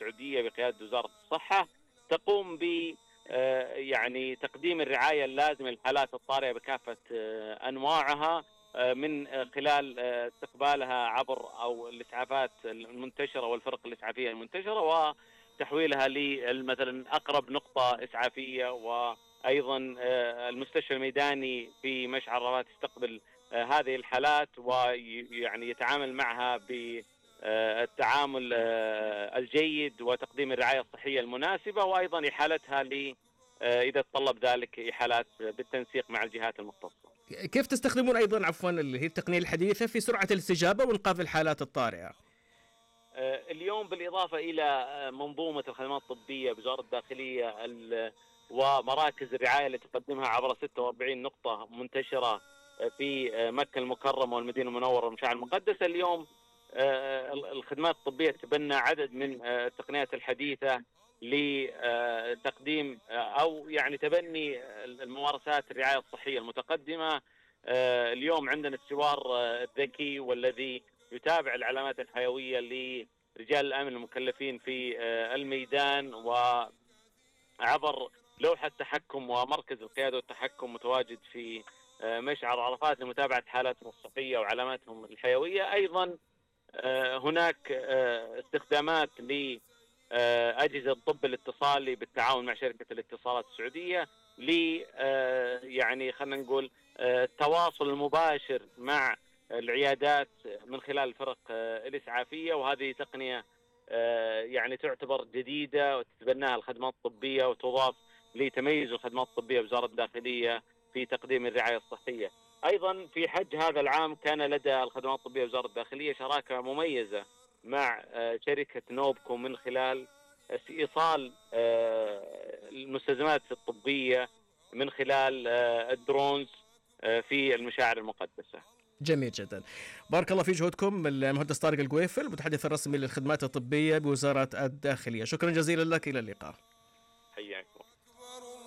السعودية بقيادة وزارة الصحة تقوم ب يعني تقديم الرعاية اللازمة للحالات الطارئة بكافة أنواعها، من خلال استقبالها عبر أو الإسعافات المنتشرة والفرق الإسعافية المنتشرة، وتحويلها مثلا أقرب نقطة إسعافية. وأيضا المستشفى الميداني في مشعل رباط يستقبل هذه الحالات ويعني يتعامل معها بالتعامل الجيد وتقديم الرعاية الصحية المناسبة، وأيضا إحالتها إذا تطلب ذلك إحالات بالتنسيق مع الجهات المختصة. كيف تستخدمون أيضا عفوا اللي هي التقنية الحديثة في سرعة الاستجابة وإنقاذ الحالات الطارئة؟ اليوم بالإضافة إلى منظومة الخدمات الطبية بوزارة الداخلية ومراكز الرعاية اللي تقدمها عبر 46 نقطة منتشرة في مكة المكرمة والمدينة المنورة والمشاعر المقدسة، اليوم الخدمات الطبية تبنى عدد من التقنيات الحديثة لتقديم أو يعني تبني الممارسات الرعاية الصحية المتقدمة. اليوم عندنا السوار الذكي والذي يتابع العلامات الحيوية لرجال الأمن المكلفين في الميدان، وعبر لوحة تحكم ومركز القيادة والتحكم متواجد في مشعر عرفات لمتابعة حالاتهم الصحية وعلاماتهم الحيوية. أيضا هناك استخدامات لأجهزة الطب الاتصالي بالتعاون مع شركة الاتصالات السعودية يعني خلينا نقول التواصل المباشر مع العيادات من خلال الفرق الإسعافية، وهذه تقنية يعني تعتبر جديدة وتتبناها الخدمات الطبية وتضاف لتميز الخدمات الطبية بوزارة الداخلية في تقديم الرعاية الصحية. أيضا في حج هذا العام كان لدى الخدمات الطبية وزارة الداخلية شراكة مميزة مع شركة نوبكو من خلال إيصال المستلزمات الطبية من خلال الدرونز في المشاعر المقدسة. جميل جدا، بارك الله في جهودكم. المهندس طارق القويفل، المتحدث الرسمي للخدمات الطبية بوزارة الداخلية، شكرا جزيلا لك، إلى اللقاء.